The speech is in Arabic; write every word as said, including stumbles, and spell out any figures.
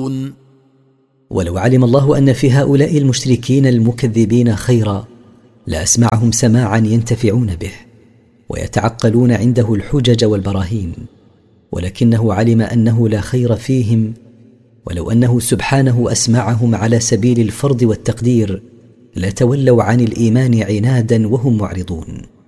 معرضون. ولو علم الله أن في هؤلاء المشركين المكذبين خيرا لأسمعهم سماعا ينتفعون به ويتعقلون عنده الحجج والبراهين، ولكنه علم أنه لا خير فيهم، ولو أنه سبحانه أسمعهم على سبيل الفرض والتقدير لتولوا عن الإيمان عنادا وهم معرضون.